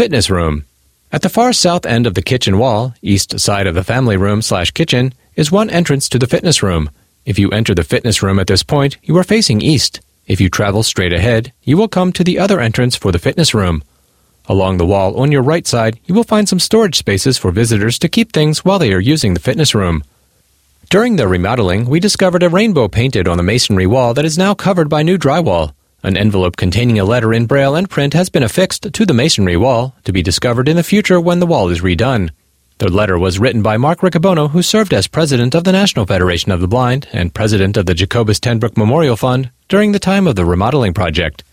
Fitness room. At the far south end of the kitchen wall, east side of the family room/kitchen, is one entrance to the fitness room. If you enter the fitness room at this point, you are facing east. If you travel straight ahead, you will come to the other entrance for the fitness room. Along the wall on your right side, you will find some storage spaces for visitors to keep things while they are using the fitness room. During the remodeling, we discovered a rainbow painted on the masonry wall that is now covered by new drywall. An envelope containing a letter in braille and print has been affixed to the masonry wall, to be discovered in the future when the wall is redone. The letter was written by Mark Riccobono, who served as president of the National Federation of the Blind and president of the Jacobus Tenbrook Memorial Fund during the time of the remodeling project.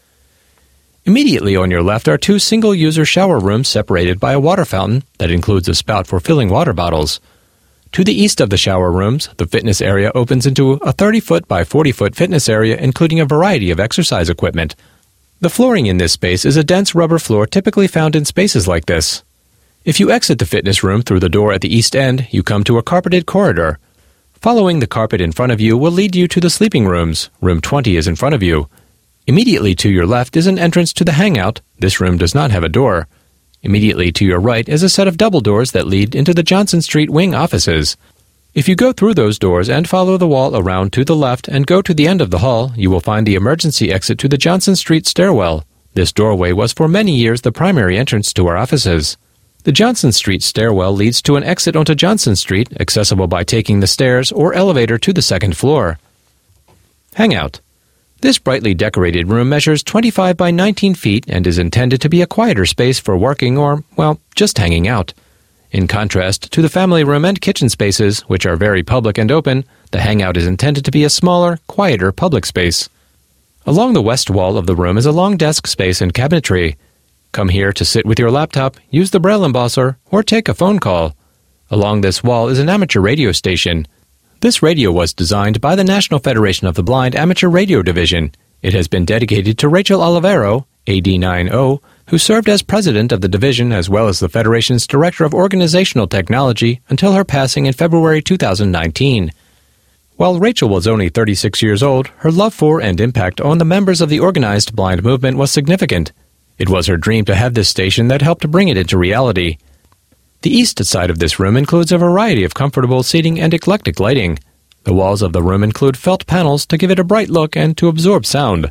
Immediately on your left are two single-user shower rooms separated by a water fountain that includes a spout for filling water bottles. To the east of the shower rooms, the fitness area opens into a 30-foot by 40-foot fitness area including a variety of exercise equipment. The flooring in this space is a dense rubber floor typically found in spaces like this. If you exit the fitness room through the door at the east end, you come to a carpeted corridor. Following the carpet in front of you will lead you to the sleeping rooms. Room 20 is in front of you. Immediately to your left is an entrance to the hangout. This room does not have a door. Immediately to your right is a set of double doors that lead into the Johnson Street wing offices. If you go through those doors and follow the wall around to the left and go to the end of the hall, you will find the emergency exit to the Johnson Street stairwell. This doorway was for many years the primary entrance to our offices. The Johnson Street stairwell leads to an exit onto Johnson Street, accessible by taking the stairs or elevator to the second floor. Hangout. This brightly decorated room measures 25 by 19 feet and is intended to be a quieter space for working or, well, just hanging out. In contrast to the family room and kitchen spaces, which are very public and open, the hangout is intended to be a smaller, quieter public space. Along the west wall of the room is a long desk space and cabinetry. Come here to sit with your laptop, use the braille embosser, or take a phone call. Along this wall is an amateur radio station. This radio was designed by the National Federation of the Blind Amateur Radio Division. It has been dedicated to Rachel Olivero, AD90, who served as president of the division as well as the Federation's Director of Organizational Technology until her passing in February 2019. While Rachel was only 36 years old, her love for and impact on the members of the organized blind movement was significant. It was her dream to have this station that helped bring it into reality. The east side of this room includes a variety of comfortable seating and eclectic lighting. The walls of the room include felt panels to give it a bright look and to absorb sound.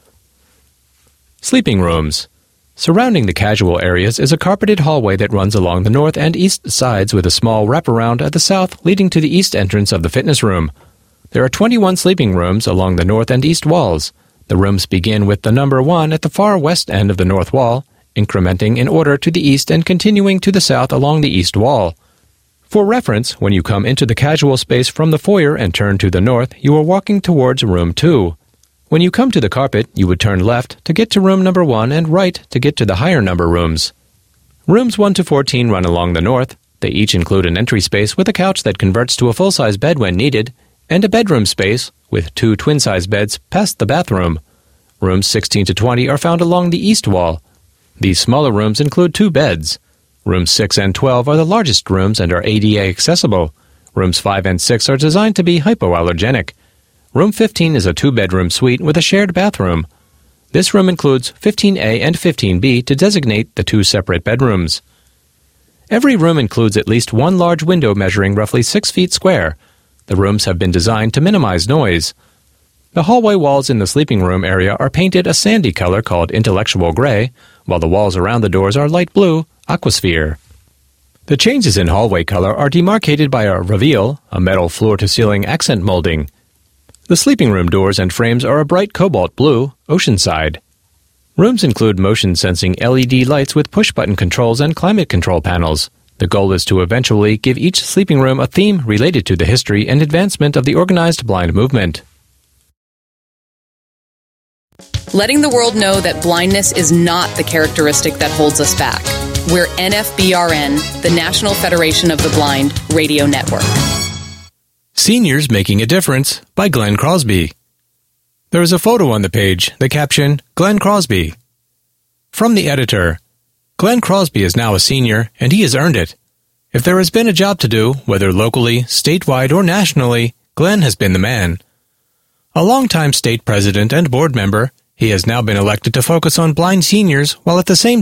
Sleeping rooms. Surrounding the casual areas is a carpeted hallway that runs along the north and east sides with a small wraparound at the south leading to the east entrance of the fitness room. There are 21 sleeping rooms along the north and east walls. The rooms begin with the number 1 at the far west end of the north wall, incrementing in order to the east and continuing to the south along the east wall. For reference, when you come into the casual space from the foyer and turn to the north, you are walking towards room 2. When you come to the carpet, you would turn left to get to room number 1 and right to get to the higher number rooms. Rooms 1 to 14 run along the north. They each include an entry space with a couch that converts to a full-size bed when needed, and a bedroom space with 2 twin-size beds past the bathroom. Rooms 16 to 20 are found along the east wall. These smaller rooms include 2 beds. Rooms 6 and 12 are the largest rooms and are ADA accessible. Rooms 5 and 6 are designed to be hypoallergenic. Room 15 is a 2-bedroom suite with a shared bathroom. This room includes 15A and 15B to designate the 2 separate bedrooms. Every room includes at least 1 large window measuring roughly 6 feet square. The rooms have been designed to minimize noise. The hallway walls in the sleeping room area are painted a sandy color called intellectual gray, while the walls around the doors are light blue, aquasphere. The changes in hallway color are demarcated by a reveal, a metal floor-to-ceiling accent molding. The sleeping room doors and frames are a bright cobalt blue, oceanside. Rooms include motion-sensing LED lights with push-button controls and climate control panels. The goal is to eventually give each sleeping room a theme related to the history and advancement of the organized blind movement. Letting the world know that blindness is not the characteristic that holds us back. We're NFBRN, the National Federation of the Blind Radio Network. Seniors Making a Difference by Glenn Crosby. There is a photo on the page, the caption, Glenn Crosby. From the editor, Glenn Crosby is now a senior, and he has earned it. If there has been a job to do, whether locally, statewide, or nationally, Glenn has been the man. A longtime state president and board member, he has now been elected to focus on blind seniors while at the same